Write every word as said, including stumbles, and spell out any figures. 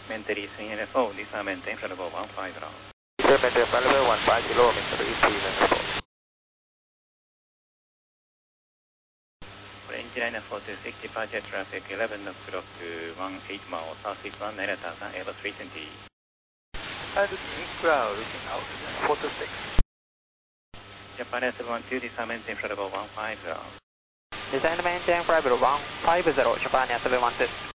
Mentally C N F O, this is maintain flight level one five zero. Maintain flight level one five zero, Mister C N F O. Engine four two six, departure traffic eleven o'clock one eight miles, southeast one nine thousand, Airbus three twenty. Hi, this is Ground, looking out, four two six. Japan S seven one two, this is maintain flight level one five zero. Design maintain flight level one five zero, Japan S seven one two.